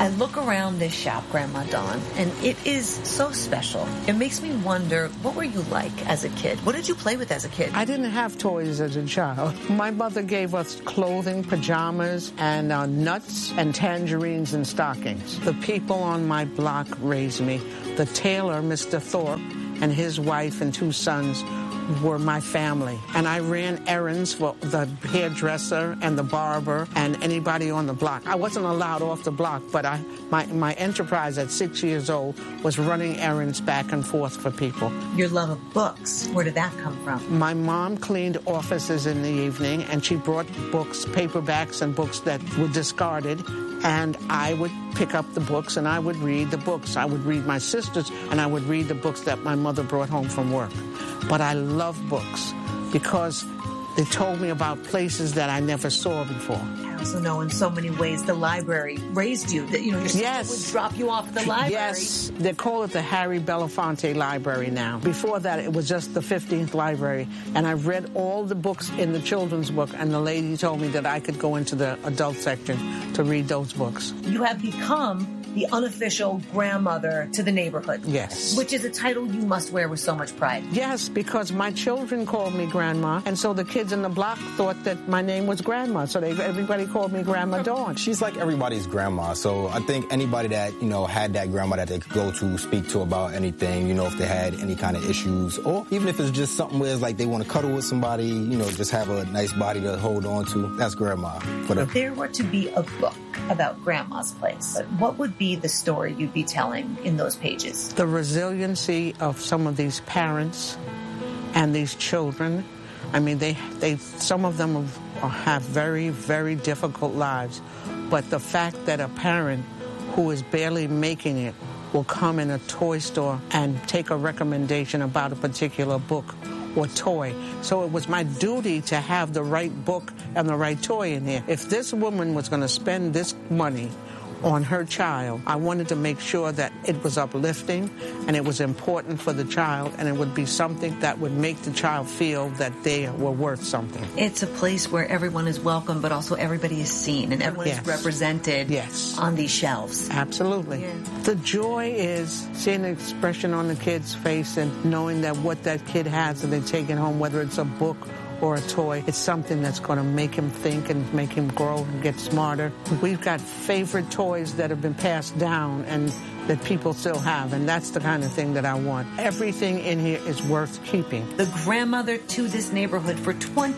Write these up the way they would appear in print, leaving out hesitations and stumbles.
I look around this shop, Grandma Dawn, and it is so special. It makes me wonder, what were you like as a kid? What did you play with as a kid? I didn't have toys as a child. My mother gave us clothing, pajamas, and nuts and tangerines and stockings. The people on my block raised me. The tailor, Mr. Thorpe, and his wife and 2 sons were my family. And I ran errands for the hairdresser and the barber and anybody on the block. I wasn't allowed off the block, but my enterprise at 6 years old was running errands back and forth for people. Your love of books, where did that come from? My mom cleaned offices in the evening, and she brought books, paperbacks and books that were discarded, and I would pick up the books and I would read the books. I would read my sisters, and I would read the books that my mother brought home from work. But I love books because they told me about places that I never saw before. I also know in so many ways the library raised you. That, your sister would drop you off at the library. Yes, they call it the Harry Belafonte Library now. Before that, it was just the 15th library. And I read all the books in the children's book, and the lady told me that I could go into the adult section to read those books. You have become the unofficial grandmother to the neighborhood. Yes. Which is a title you must wear with so much pride. Yes, because my children called me Grandma, and so the kids in the block thought that my name was Grandma, so everybody called me Grandma Dawn. She's like everybody's grandma, so I think anybody that, had that grandma that they could go to, speak to about anything, if they had any kind of issues, or even if it's just something where it's like they want to cuddle with somebody, just have a nice body to hold on to, that's Grandma. If there were to be a book about Grandma's place, what would be the story you'd be telling in those pages? The resiliency of some of these parents and these children. I mean, some of them have very, very difficult lives, but the fact that a parent who is barely making it will come in a toy store and take a recommendation about a particular book or toy. So it was my duty to have the right book and the right toy in here. If this woman was going to spend this money on her child, I wanted to make sure that it was uplifting and it was important for the child, and it would be something that would make the child feel that they were worth something. It's a place where everyone is welcome, but also everybody is seen and everyone is represented on these shelves. Absolutely. Yeah. The joy is seeing the expression on the kid's face and knowing that what that kid has and they take it home, whether it's a book or a toy, it's something that's going to make him think and make him grow and get smarter. We've got favorite toys that have been passed down and that people still have, and that's the kind of thing that I want. Everything in here is worth keeping. The grandmother to this neighborhood for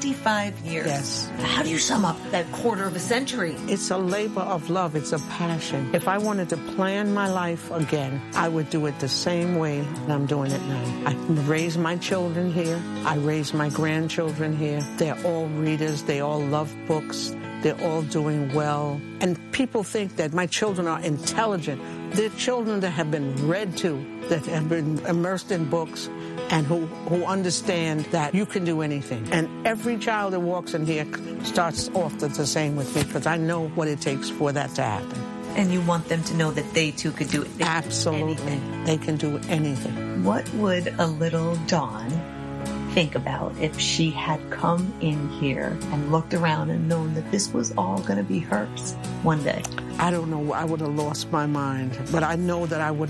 25 years. Yes. How do you sum up that quarter of a century? It's a labor of love. It's a passion. If I wanted to plan my life again, I would do it the same way that I'm doing it now. I raise my children here. I raise my grandchildren here. They're all readers. They all love books. They're all doing well. And people think that my children are intelligent. They're children that have been read to, that have been immersed in books, and who understand that you can do anything. And every child that walks in here starts off the same with me, because I know what it takes for that to happen. And you want them to know that they too could do it. Absolutely. They can do anything. What would a little Dawn think about if she had come in here and looked around and known that this was all going to be hers one day? I don't know. I would have lost my mind. But I know that I would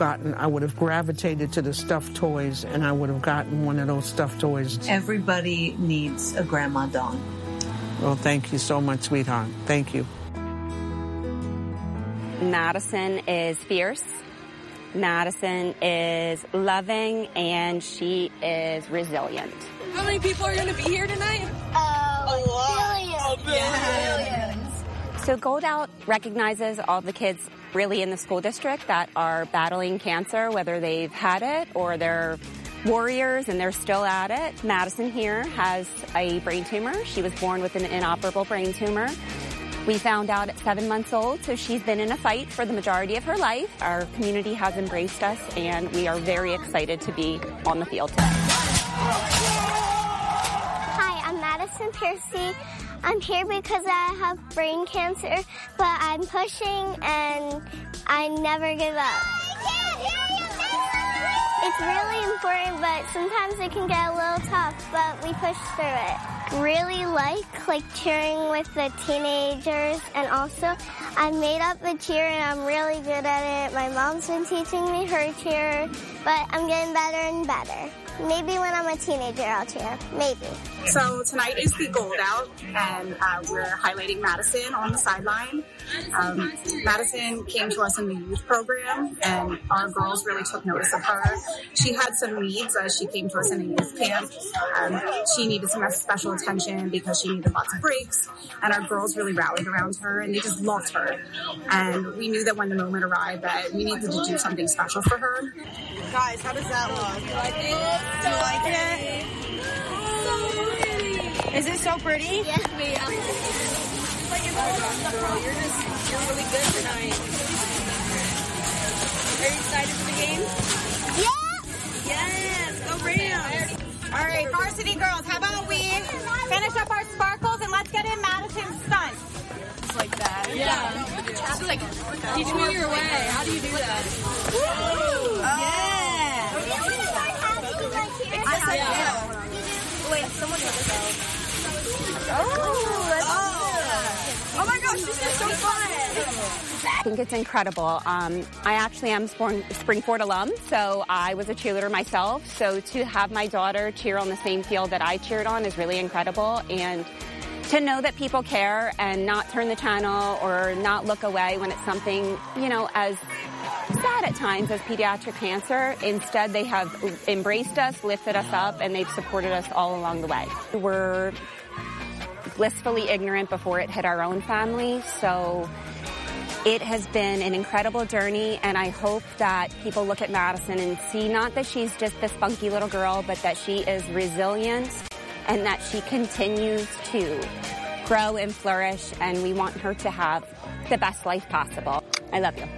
have gravitated to the stuffed toys, and I would have gotten one of those stuffed toys. Everybody needs a Grandma Dawn. Well, thank you so much, sweetheart. Thank you. Madison is fierce. Madison is loving, and she is resilient. How many people are going to be here tonight? A lot. Billions. So Gold Out recognizes all the kids really in the school district that are battling cancer, whether they've had it or they're warriors and they're still at it. Madison here has a brain tumor. She was born with an inoperable brain tumor. We found out at 7 months old, so she's been in a fight for the majority of her life. Our community has embraced us, and we are very excited to be on the field today. Hi, I'm Madison Piercy. I'm here because I have brain cancer, but I'm pushing and I never give up. It's really important, but sometimes it can get a little tough, but we push through it. really like cheering with the teenagers, and also I made up the cheer and I'm really good at it. My mom's been teaching me her cheer, but I'm getting better and better. Maybe when I'm a teenager I'll cheer, maybe. So tonight is the Gold Out, and we're highlighting Madison on the sideline. Madison came to us in the youth program, and our girls really took notice of her. She had some needs as she came to us in the youth camp. She needed some special attention because she needed lots of breaks, and our girls really rallied around her, and they just loved her. And we knew that when the moment arrived that we needed to do something special for her. Guys, how does that look? You like it? Do you like it? So pretty. Is it so pretty? Yeah. You're really good tonight. Are you excited for the game? Yeah! Yes, go Rams. All right, varsity girls, how about we finish up our sparkles and let's get in Madison's stunt. Just like that. Yeah. Just like, teach me your way. How do you do that? Woo! Yeah. Wait, someone else. Oh my gosh, this is so fun. I think it's incredible. I actually am Springford alum, so I was a cheerleader myself. So to have my daughter cheer on the same field that I cheered on is really incredible. And to know that people care and not turn the channel or not look away when it's something, as sad at times as pediatric cancer. Instead, they have embraced us, lifted us up, and they've supported us all along the way. We're blissfully ignorant before it hit our own family, so it has been an incredible journey, and I hope that people look at Madison and see not that she's just this funky little girl, but that she is resilient and that she continues to grow and flourish, and we want her to have the best life possible. I love you.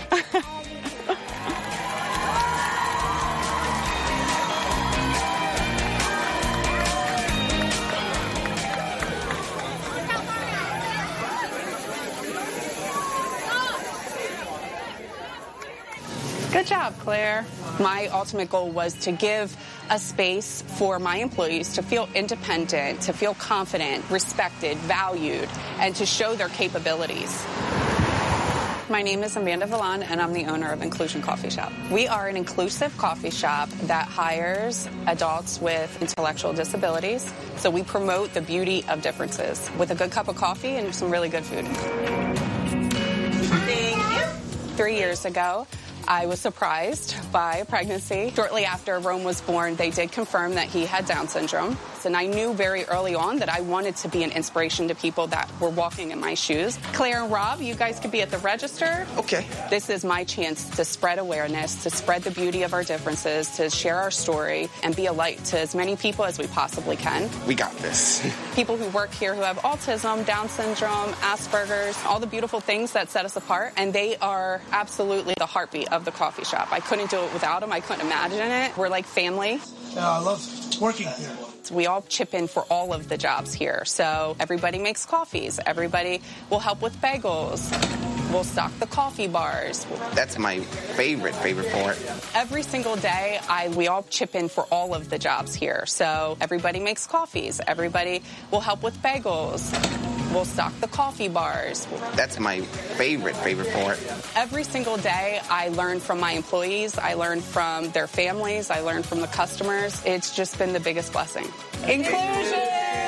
Good job, Claire. My ultimate goal was to give a space for my employees to feel independent, to feel confident, respected, valued, and to show their capabilities. My name is Amanda Villan, and I'm the owner of Inclusion Coffee Shop. We are an inclusive coffee shop that hires adults with intellectual disabilities. So we promote the beauty of differences with a good cup of coffee and some really good food. Thank you. 3 years ago, I was surprised by a pregnancy. Shortly after Rome was born, they did confirm that he had Down syndrome. And I knew very early on that I wanted to be an inspiration to people that were walking in my shoes. Claire and Rob, you guys could be at the register. Okay. This is my chance to spread awareness, to spread the beauty of our differences, to share our story, and be a light to as many people as we possibly can. We got this. People who work here who have autism, Down syndrome, Asperger's, all the beautiful things that set us apart, and they are absolutely the heartbeat of the coffee shop. I couldn't do it without them. I couldn't imagine it. We're like family. I love working here. We all chip in for all of the jobs here. So everybody makes coffees. Everybody will help with bagels. We'll stock the coffee bars. That's my favorite part. Every single day, we all chip in for all of the jobs here. So everybody makes coffees. Everybody will help with bagels. We'll stock the coffee bars. That's my favorite part. Every single day, I learn from my employees. I learn from their families. I learn from the customers. It's just been the biggest blessing. Inclusion!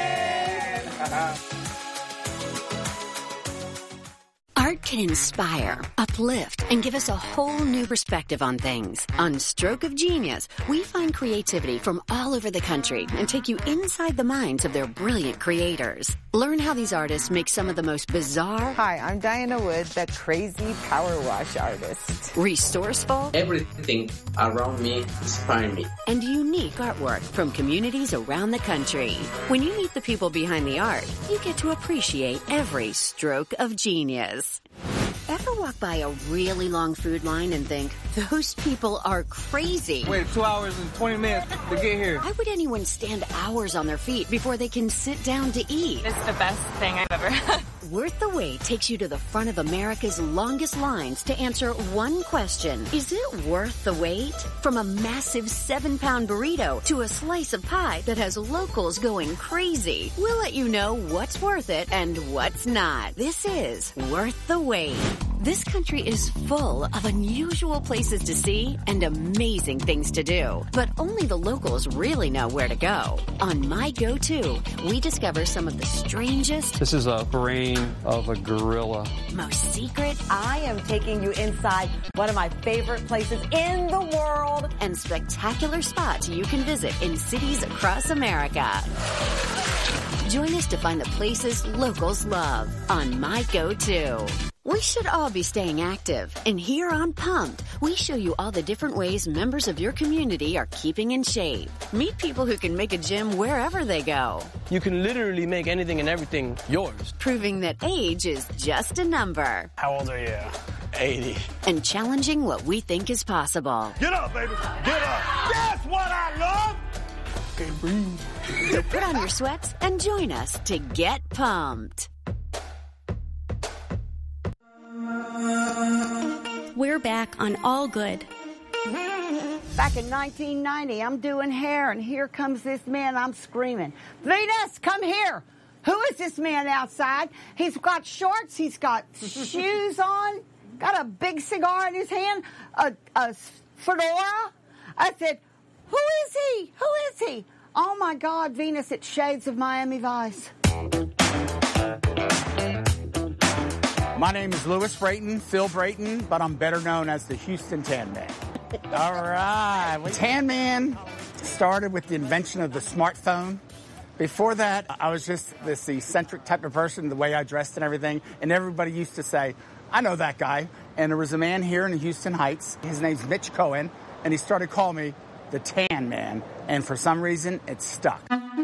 Art can inspire, uplift, and give us a whole new perspective on things. On Stroke of Genius, we find creativity from all over the country and take you inside the minds of their brilliant creators. Learn how these artists make some of the most bizarre... Hi, I'm Diana Wood, the crazy power wash artist. Resourceful... Everything around me inspires me. And unique artwork from communities around the country. When you meet the people behind the art, you get to appreciate every stroke of genius. Ever walk by a really long food line and think, those people are crazy? Wait 2 hours and 20 minutes to get here. Why would anyone stand hours on their feet before they can sit down to eat? It's the best thing I've ever had. Worth the Wait takes you to the front of America's longest lines to answer one question. Is it worth the wait? From a massive 7-pound burrito to a slice of pie that has locals going crazy, we'll let you know what's worth it and what's not. This is Worth the Wait. This country is full of unusual places to see and amazing things to do, but only the locals really know where to go. On My Go-To, we discover some of the strangest... This is a brain of a gorilla. ...most secret... I am taking you inside one of my favorite places in the world. ...and spectacular spots you can visit in cities across America. Join us to find the places locals love on My Go-To. We should all be staying active. And here on Pumped, we show you all the different ways members of your community are keeping in shape. Meet people who can make a gym wherever they go. You can literally make anything and everything yours. Proving that age is just a number. How old are you? 80. And challenging what we think is possible. Get up, baby. Get up. That's what I love. Okay, breathe. So put on your sweats and join us to get pumped. We're back on All Good. Back in 1990, I'm doing hair, and here comes this man. I'm screaming, Venus, come here. Who is this man outside? He's got shorts. He's got shoes on, got a big cigar in his hand, a fedora. I said, who is he? Who is he? Oh, my God, Venus, it's shades of Miami Vice. My name is Louis Brayton, Phil Brayton, but I'm better known as the Houston Tan Man. All right. Tan Man started with the invention of the smartphone. Before that, I was just this eccentric type of person, the way I dressed and everything, and everybody used to say, I know that guy. And there was a man here in Houston Heights. His name's Mitch Cohen, and he started calling me the Tan Man, and for some reason, it stuck.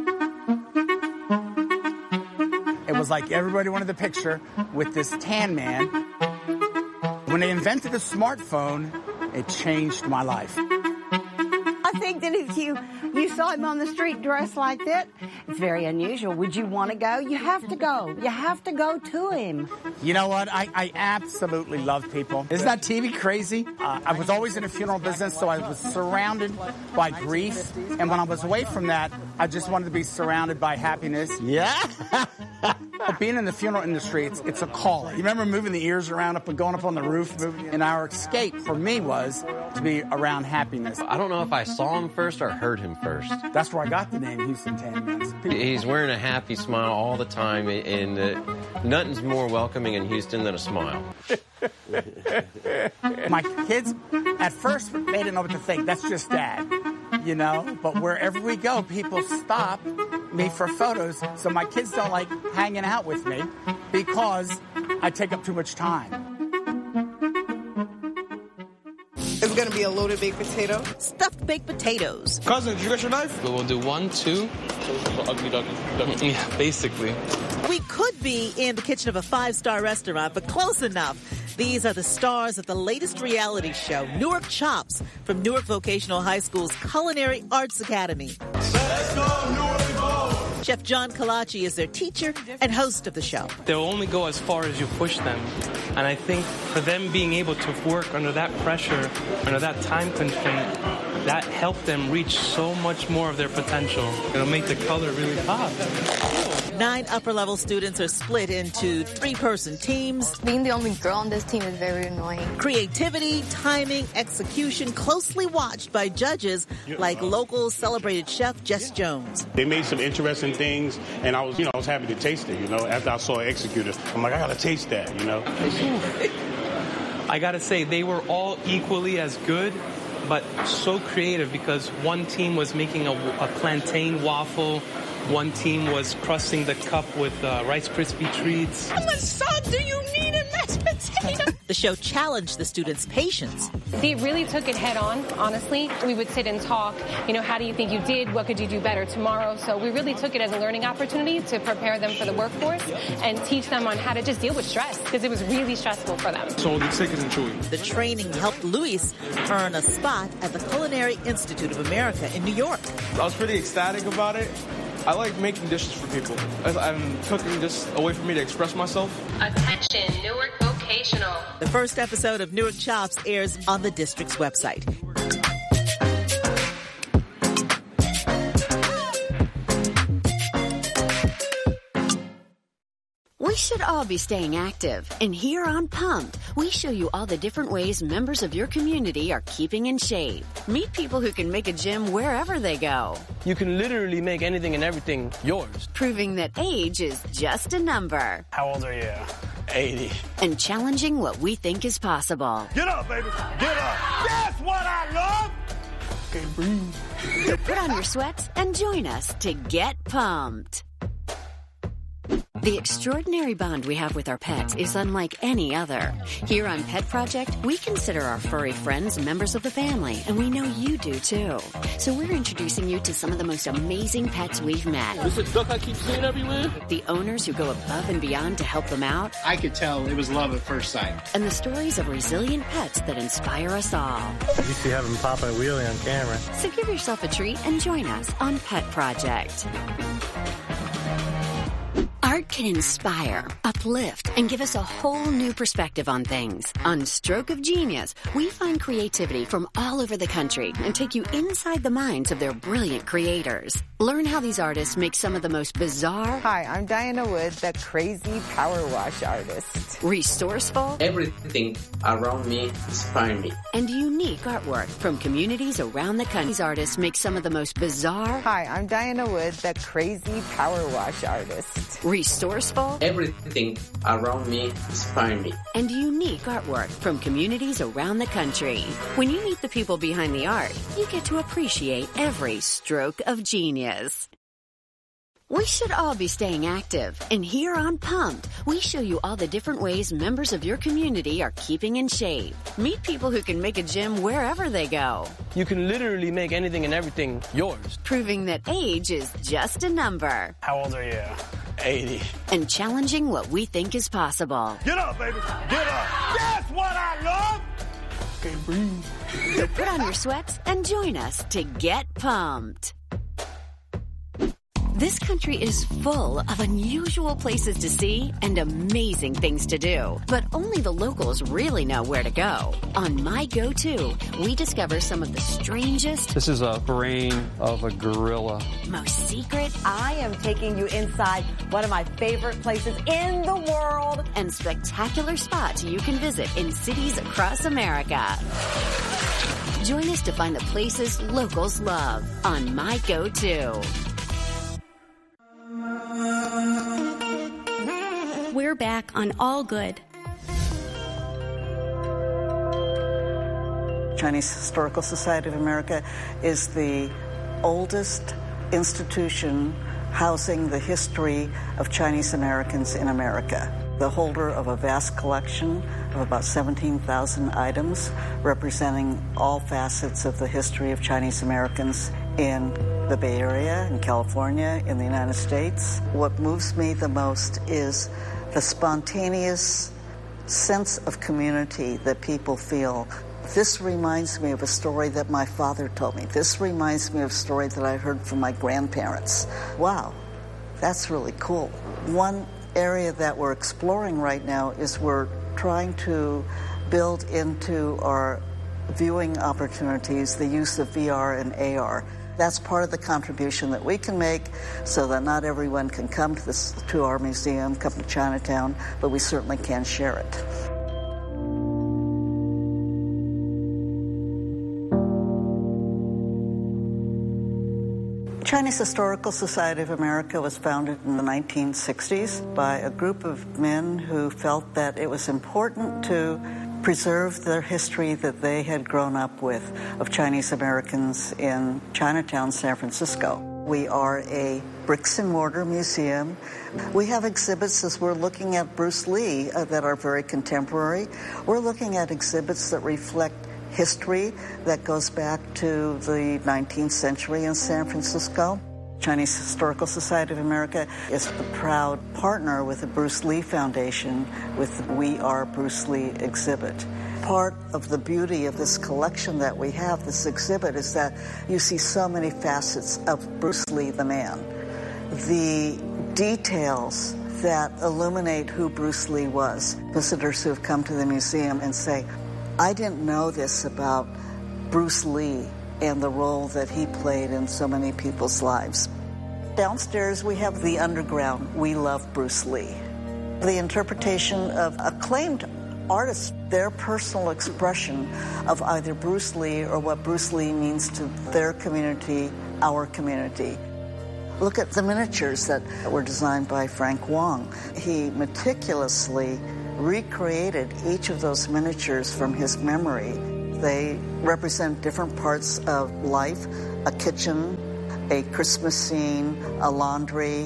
It was like everybody wanted the picture with this tan man. When they invented the smartphone, it changed my life. I think that if you saw him on the street dressed like that, it's very unusual. Would you want to go? You have to go. You have to go to him. You know what? I absolutely love people. Isn't that TV crazy? I was always in the funeral business, so I was surrounded by grief. And when I was away from that, I just wanted to be surrounded by happiness. Yeah. But being in the funeral industry, it's a calling. You remember moving the ears around up and going up on the roof? And our escape for me was to be around happiness. I don't know if I saw him first or heard him first. That's where I got the name Houston Tan Man. He's wearing a happy smile all the time, and nothing's more welcoming in Houston than a smile. My kids, at first, they didn't know what to think. That's just Dad, you know? But wherever we go, people stop me for photos, so my kids don't like hanging out with me because I take up too much time. It's going to be a loaded baked potato. Stuffed baked potatoes. Cousin, you got your knife? We'll do 1, 2. Ugly ducky. Yeah, basically. We could be in the kitchen of a 5-star restaurant, but close enough. These are the stars of the latest reality show, Newark Chops, from Newark Vocational High School's Culinary Arts Academy. Let's go, Newark! Chef John Kalachi is their teacher and host of the show. They'll only go as far as you push them. And I think for them being able to work under that pressure, under that time constraint, that helped them reach so much more of their potential. It'll make the color really pop. 9 upper-level students are split into 3-person teams. Being the only girl on this team is very annoying. Creativity, timing, execution, closely watched by judges like local celebrated chef Jess Jones. They made some interesting things, and I was happy to taste it, after I saw it executed. I'm like, I gotta taste that, I gotta say, they were all equally as good, but so creative because one team was making a plantain waffle, one team was crusting the cup with Rice Krispie treats. How much salt do you need in mashed potato? The show challenged the students' patience. They really took it head on, honestly. We would sit and talk, how do you think you did? What could you do better tomorrow? So we really took it as a learning opportunity to prepare them for the workforce and teach them on how to just deal with stress because it was really stressful for them. So the chicken and chewy. The training helped Luis earn a spot at the Culinary Institute of America in New York. I was pretty ecstatic about it. I like making dishes for people. I'm cooking just a way for me to express myself. Attention, Newark Vocational. The first episode of Newark Chops airs on the district's website. We should all be staying active. And here on Pumped, we show you all the different ways members of your community are keeping in shape. Meet people who can make a gym wherever they go. You can literally make anything and everything yours. Proving that age is just a number. How old are you? 80. And challenging what we think is possible. Get up, baby. Get up. That's what I love. Okay, breathe. So put on your sweats and join us to get pumped. The extraordinary bond we have with our pets is unlike any other. Here on Pet Project, we consider our furry friends members of the family, and we know you do too. So we're introducing you to some of the most amazing pets we've met. This is duck I keep seeing everywhere. The owners who go above and beyond to help them out. I could tell it was love at first sight. And the stories of resilient pets that inspire us all. You see having Papa and Wheelie on camera. So give yourself a treat and join us on Pet Project. Art can inspire, uplift, and give us a whole new perspective on things. On Stroke of Genius, we find creativity from all over the country and take you inside the minds of their brilliant creators. Learn how these artists make some of the most bizarre... Hi, I'm Diana Wood, the crazy power wash artist. Resourceful... Everything around me inspires me. And unique artwork from communities around the country. These artists make some of the most bizarre... Hi, I'm Diana Wood, the crazy power wash artist. Resourceful... Everything around me inspires me. And unique artwork from communities around the country. When you meet the people behind the art, you get to appreciate every stroke of genius. We should all be staying active. And here on Pumped, we show you all the different ways members of your community are keeping in shape. Meet people who can make a gym wherever they go. You can literally make anything and everything yours. Proving that age is just a number. How old are you? 80. And challenging what we think is possible. Get up, baby. Get up. That's what I love. Okay, breathe. So put on your sweats and join us to get pumped. This country is full of unusual places to see and amazing things to do. But only the locals really know where to go. On My Go-To, we discover some of the strangest... This is a brain of a gorilla. ...most secret... I am taking you inside one of my favorite places in the world. ...and spectacular spots you can visit in cities across America. Join us to find the places locals love on My Go-To. We're back on All Good. Chinese Historical Society of America is the oldest institution housing the history of Chinese Americans in America. The holder of a vast collection of about 17,000 items representing all facets of the history of Chinese Americans in the Bay Area, in California, in the United States. What moves me the most is the spontaneous sense of community that people feel. This reminds me of a story that my father told me. This reminds me of a story that I heard from my grandparents. Wow, that's really cool. One area that we're exploring right now is we're trying to build into our viewing opportunities the use of VR and AR. That's part of the contribution that we can make so that not everyone can come to our museum, come to Chinatown, but we certainly can share it. Chinese Historical Society of America was founded in the 1960s by a group of men who felt that it was important to preserve their history that they had grown up with of Chinese Americans in Chinatown, San Francisco. We are a bricks and mortar museum. We have exhibits as we're looking at Bruce Lee that are very contemporary. We're looking at exhibits that reflect history that goes back to the 19th century in San Francisco. Chinese Historical Society of America is the proud partner with the Bruce Lee Foundation with the We Are Bruce Lee exhibit. Part of the beauty of this collection that we have, this exhibit, is that you see so many facets of Bruce Lee the man. the details that illuminate who Bruce Lee was. Visitors who have come to the museum and say, I didn't know this about Bruce Lee and the role that he played in so many people's lives. Downstairs, we have the underground, We Love Bruce Lee. The interpretation of acclaimed artists, their personal expression of either Bruce Lee or what Bruce Lee means to their community, our community. Look at the miniatures that were designed by Frank Wong. He meticulously recreated each of those miniatures from his memory. They represent different parts of life, a kitchen, a Christmas scene, a laundry,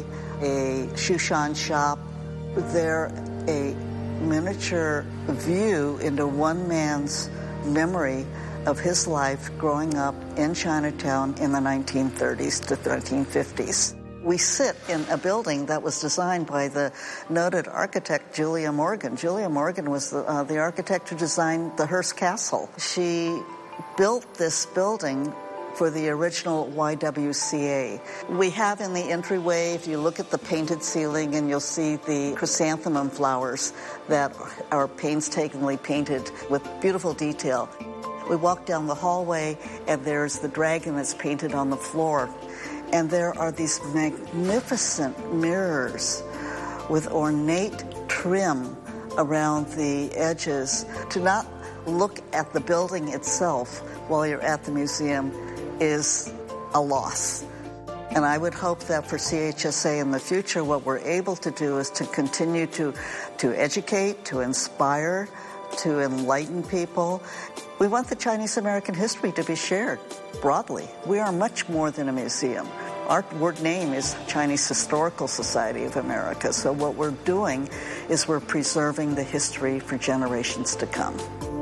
a shoe shine shop. They're a miniature view into one man's memory of his life growing up in Chinatown in the 1930s to 1950s. We sit in a building that was designed by the noted architect Julia Morgan. Julia Morgan was the architect who designed the Hearst Castle. She built this building for the original YWCA. We have in the entryway, if you look at the painted ceiling, and you'll see the chrysanthemum flowers that are painstakingly painted with beautiful detail. We walk down the hallway, and there's the dragon that's painted on the floor. And there are these magnificent mirrors with ornate trim around the edges. To not look at the building itself while you're at the museum is a loss. And I would hope that for CHSA in the future, what we're able to do is to continue to educate, to inspire, to enlighten people. We want the Chinese American history to be shared broadly. We are much more than a museum. Our word name is Chinese Historical Society of America. So what we're doing is we're preserving the history for generations to come.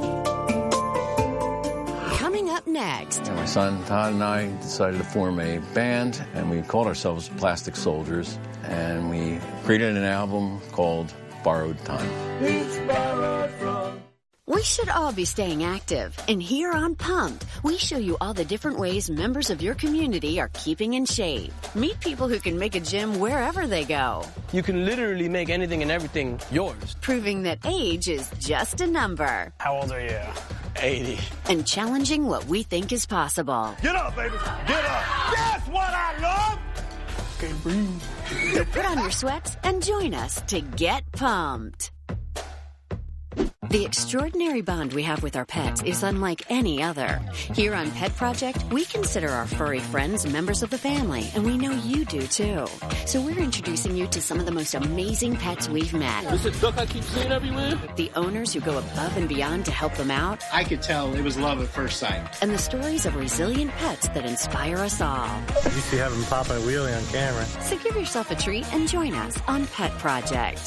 Coming up next. And my son Todd and I decided to form a band, and we called ourselves Plastic Soldiers, and we created an album called Borrowed Time. It's borrowed from. We should all be staying active, and here on Pumped, we show you all the different ways members of your community are keeping in shape. Meet people who can make a gym wherever they go. You can literally make anything and everything yours. Proving that age is just a number. How old are you? 80. And challenging what we think is possible. Get up, baby. Get up. That's what I love. Can't breathe. So put on your sweats and join us to get pumped. The extraordinary bond we have with our pets is unlike any other. Here on Pet Project, we consider our furry friends members of the family, and we know you do too. So we're introducing you to some of the most amazing pets we've met. Is it duck I keep seeing everywhere? The owners who go above and beyond to help them out. I could tell it was love at first sight. And the stories of resilient pets that inspire us all. You see having Papa wheelie on camera. So give yourself a treat and join us on Pet Project.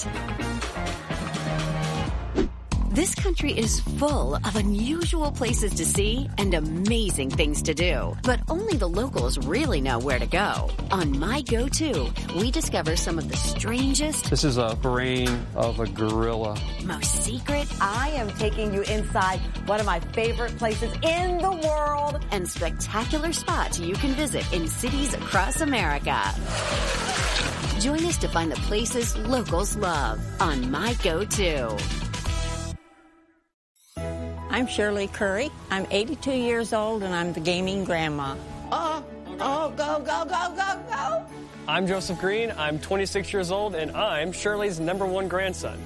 This country is full of unusual places to see and amazing things to do. But only the locals really know where to go. On My Go-To, we discover some of the strangest... This is a brain of a gorilla. ...most secret... I am taking you inside one of my favorite places in the world. ...and spectacular spots you can visit in cities across America. Join us to find the places locals love on My Go-To. I'm Shirley Curry. I'm 82 years old, and I'm the gaming grandma. Go, go, go, go, go. I'm Joseph Green. I'm 26 years old, and I'm Shirley's #1 grandson.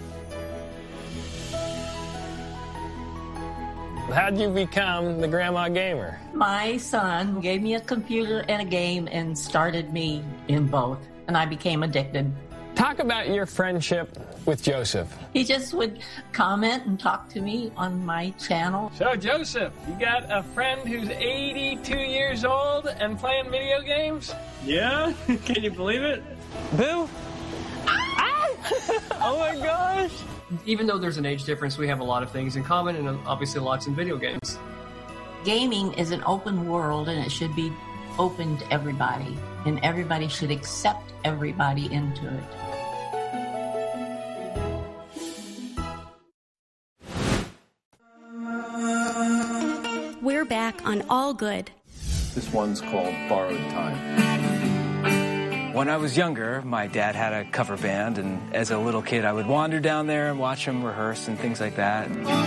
How'd you become the grandma gamer? My son gave me a computer and a game and started me in both, and I became addicted. Talk about your friendship with Joseph. He just would comment and talk to me on my channel. So, Joseph, you got a friend who's 82 years old and playing video games? Yeah? Can you believe it? Boo? Oh my gosh! Even though there's an age difference, we have a lot of things in common and obviously lots in video games. Gaming is an open world, and it should be open to everybody, and everybody should accept everybody into it. We're back on All Good. This one's called Borrowed Time. When I was younger, my dad had a cover band, and as a little kid, I would wander down there and watch him rehearse and things like that.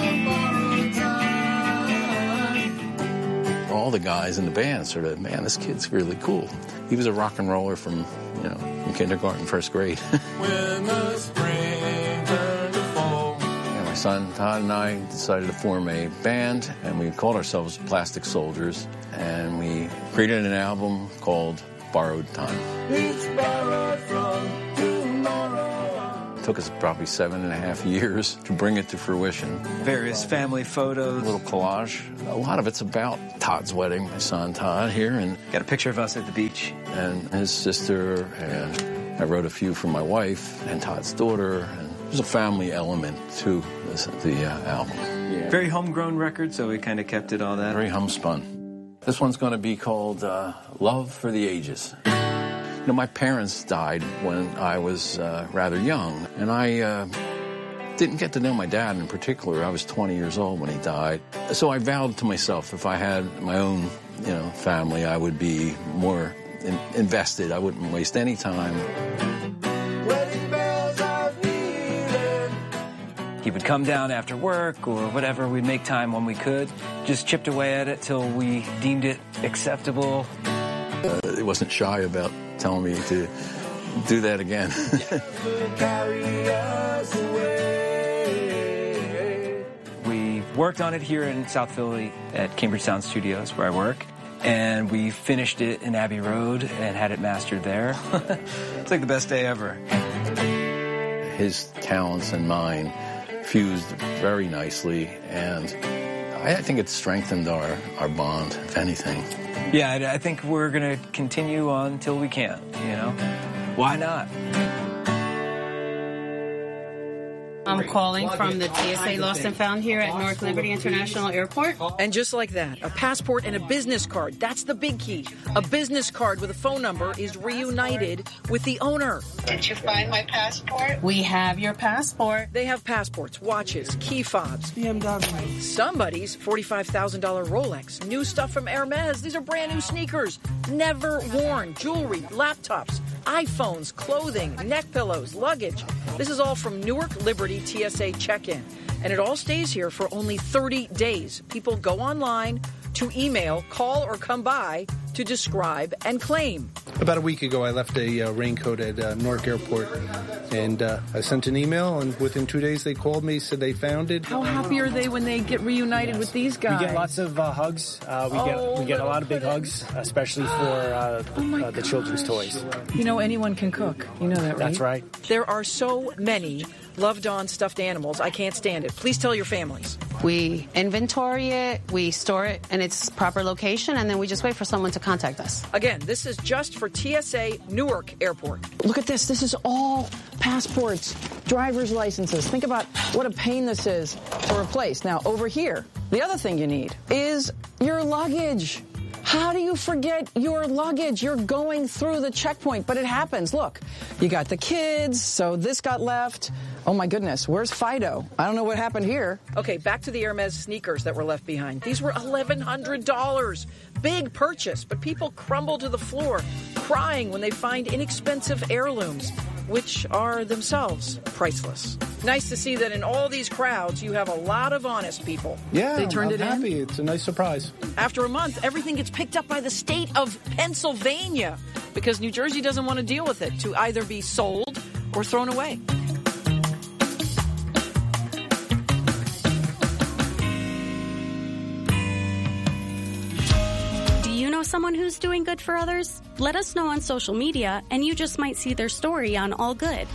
All the guys in the band sort of, man, this kid's really cool. He was a rock and roller from kindergarten, first grade. When the spring turned to fall. And my son Todd and I decided to form a band, and we called ourselves Plastic Soldiers, and we created an album called Borrowed Time. It's borrowed from tomorrow. It took us probably 7.5 years to bring it to fruition. Various family photos. A little collage. A lot of it's about Todd's wedding, my son Todd here. And got a picture of us at the beach. And his sister, and I wrote a few for my wife and Todd's daughter. And there's a family element to the album. Yeah. Very homegrown record, so we kind of kept it all that. Very homespun. This one's going to be called Love for the Ages. You know, my parents died when I was rather young, and I didn't get to know my dad in particular. I was 20 years old when he died. So I vowed to myself, if I had my own, family, I would be more invested. I wouldn't waste any time. Wedding bells are ringing. He would come down after work or whatever. We'd make time when we could. Just chipped away at it till we deemed it acceptable. He wasn't shy about telling me to do that again. Carry us away. We worked on it here in South Philly at Cambridge Sound Studios, where I work, and we finished it in Abbey Road and had it mastered there. It's like the best day ever. His talents and mine fused very nicely, and I think it strengthened our bond, if anything. Yeah, I think we're going to continue on until we can, Why not? I'm calling from the TSA Lost and Found here at Newark Liberty International Airport. And just like that, a passport and a business card. That's the big key. A business card with a phone number is reunited with the owner. Did you find my passport? We have your passport. They have passports, watches, key fobs. BMW. Somebody's $45,000 Rolex. New stuff from Hermes. These are brand new sneakers. Never worn. Jewelry, laptops, iPhones, clothing, neck pillows, luggage. This is all from Newark Liberty TSA check-in. And it all stays here for only 30 days. People go online to email, call, or come by to describe and claim. About a week ago, I left a raincoat at Newark Airport, and I sent an email, and within 2 days they called me, said they found it. How happy are they when they get reunited with these guys? We get lots of hugs. We get a lot of big hugs, especially for the children's toys. Anyone can cook. You know that, right? That's right. There are so many loved-on stuffed animals. I can't stand it. Please tell your families. We inventory it, we store it in its proper location, and then we just wait for someone to contact us. Again, this is just for TSA Newark Airport. Look at this. This is all passports, driver's licenses. Think about what a pain this is to replace. Now, over here, the other thing you need is your luggage. How do you forget your luggage? You're going through the checkpoint, but it happens. Look, you got the kids, so this got left. Oh, my goodness. Where's Fido? I don't know what happened here. Okay, back to the Hermes sneakers that were left behind. These were $1,100. Big purchase, but people crumble to the floor, crying when they find inexpensive heirlooms, which are themselves priceless. Nice to see that in all these crowds, you have a lot of honest people. Yeah, they turned I'm happy. It's a nice surprise. After a month, everything gets picked up by the state of Pennsylvania because New Jersey doesn't want to deal with it, to either be sold or thrown away. Someone who's doing good for others? Let us know on social media, and you just might see their story on All Good.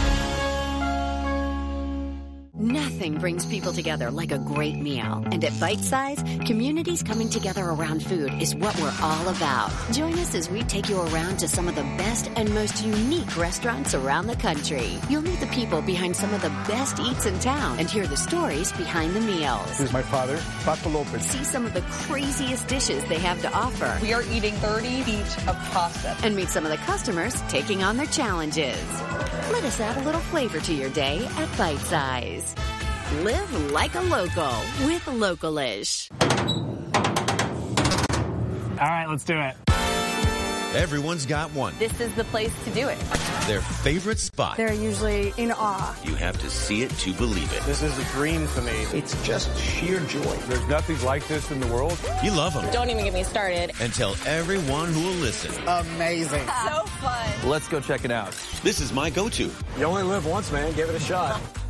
Nothing brings people together like a great meal. And at Bite Size, communities coming together around food is what we're all about. Join us as we take you around to some of the best and most unique restaurants around the country. You'll meet the people behind some of the best eats in town and hear the stories behind the meals. Here's my father, Paco Lopez. See some of the craziest dishes they have to offer. We are eating 30 feet of pasta. And meet some of the customers taking on their challenges. Let us add a little flavor to your day at Bite Size. Live like a local with Localish. All right, let's do it. Everyone's got one. This is the place to do it. Their favorite spot. They're usually in awe. You have to see it to believe it. This is a dream for me. It's just sheer joy. There's nothing like this in the world. You love them. Don't even get me started. And tell everyone who will listen. Amazing. So fun. Let's go check it out. This is my go-to. You only live once, man. Give it a shot.